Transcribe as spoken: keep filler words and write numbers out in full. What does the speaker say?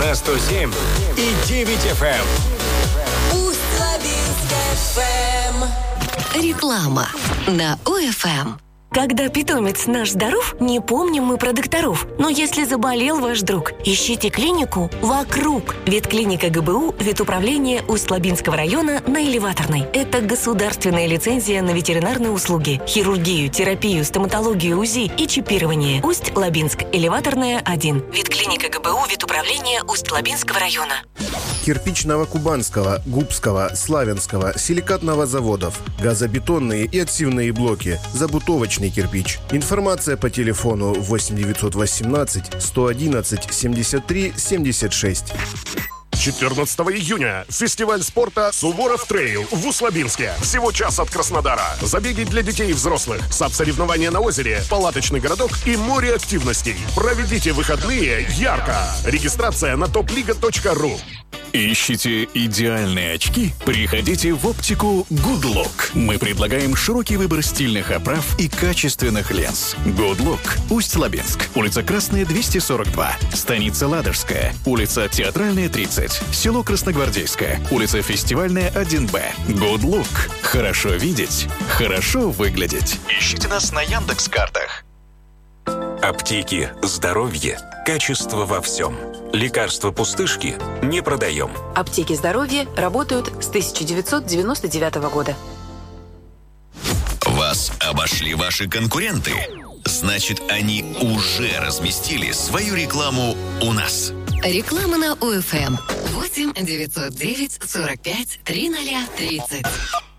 на сто семь и девять эф эм. Усть-Лабинск эф эм. Реклама на ОФМ. Когда питомец наш здоров, не помним мы про докторов. Но если заболел ваш друг, ищите клинику вокруг. Ветклиника ГБУ, ветуправление Усть-Лабинского района на Элеваторной. Это государственная лицензия на ветеринарные услуги, хирургию, терапию, стоматологию, УЗИ и чипирование. Усть-Лабинск, Элеваторная, один. Ветклиника ГБУ, ветуправление Усть-Лабинского района. Кирпичного Кубанского, Губского, Славянского, силикатного заводов, газобетонные и отсевные блоки, забутовочный кирпич. Информация по телефону восемь девятьсот восемнадцать сто одиннадцать семьдесят три семьдесят шесть. четырнадцатого июня. Фестиваль спорта «Суворов Трейл» в Усть-Лабинске. Всего час от Краснодара. Забеги для детей и взрослых. САП-соревнования на озере, палаточный городок и море активностей. Проведите выходные ярко. Регистрация на топлига точка ру. Ищите идеальные очки? Приходите в оптику Good Look. Мы предлагаем широкий выбор стильных оправ и качественных линз. Good Look. Усть-Лабинск. Улица Красная, двести сорок два. Станица Ладожская. Улица Театральная, тридцать. Село Красногвардейское. Улица Фестивальная, один Б. Good Look. Хорошо видеть. Хорошо выглядеть. Ищите нас на Яндекс.Картах. Аптеки, здоровье, качество во всем. Лекарства пустышки не продаем. Аптеки здоровья работают с тысяча девятьсот девяносто девятого года. Вас обошли ваши конкуренты. Значит, они уже разместили свою рекламу у нас. Реклама на ОФМ. восемь девятьсот девять сорок пять тридцать тридцать.